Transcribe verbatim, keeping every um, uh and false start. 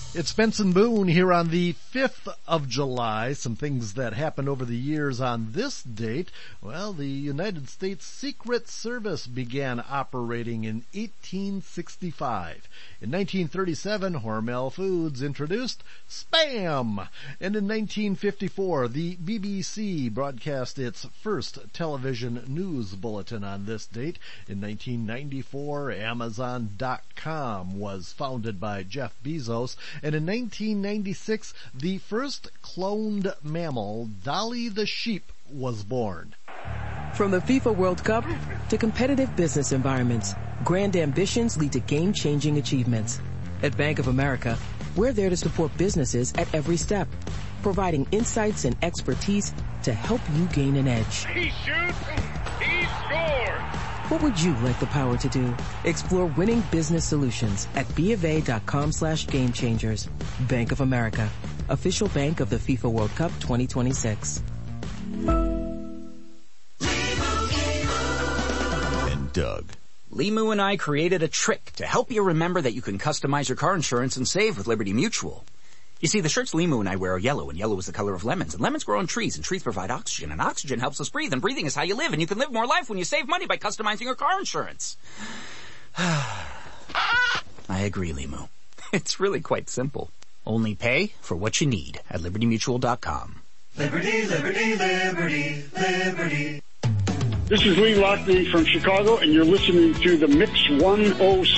It's Benson Boone here on the fifth of July. Some things that happened over the years on this date. Well, the United States Secret Service began operating in eighteen sixty-five. In nineteen thirty-seven, Hormel Foods introduced Spam. And in nineteen fifty-four, the B B C broadcast its first television news bulletin on this date. In nineteen ninety-four, Amazon dot com was founded by Jeff Bezos. And in nineteen ninety-six, the first cloned mammal, Dolly the sheep, was born. From the FIFA World Cup to competitive business environments, grand ambitions lead to game-changing achievements. At Bank of America, we're there to support businesses at every step, providing insights and expertise to help you gain an edge. He shoots, he scores! What would you like the power to do? Explore winning business solutions at BofA.com slash game changers. Bank of America, official bank of the FIFA World Cup twenty twenty-six. And Doug. Limu and I created a trick to help you remember that you can customize your car insurance and save with Liberty Mutual. You see, the shirts Limu and I wear are yellow, and yellow is the color of lemons, and lemons grow on trees, and trees provide oxygen, and oxygen helps us breathe, and breathing is how you live, and you can live more life when you save money by customizing your car insurance. I agree, Limu. It's really quite simple. Only pay for what you need at liberty mutual dot com. Liberty, liberty, liberty, liberty. This is Lee Lockney from Chicago, and you're listening to the Mix one oh